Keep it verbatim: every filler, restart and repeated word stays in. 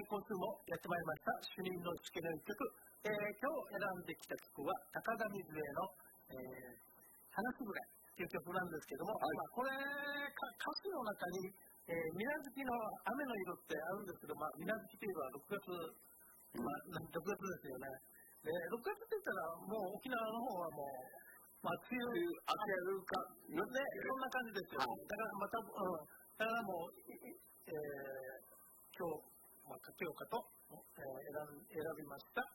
今週もやってまいりました主任の試験の一曲、えー、今日選んできた曲は高田水江の、えー、花つぶれという曲なんですけども、はい、まあ、これ歌詞の中に、えー、水無月の雨の色ってあるんですけど、まあ、水無月というのはろくがつ、まあ、ろくがつですよね。でろくがつって言ったらもう沖縄の方はもう、まあ、梅雨明けるかね、そんな感じですよ、はい、だからまた、うん、だからもう、えー、今日、まあ、かけようかと、えー、選, 選びました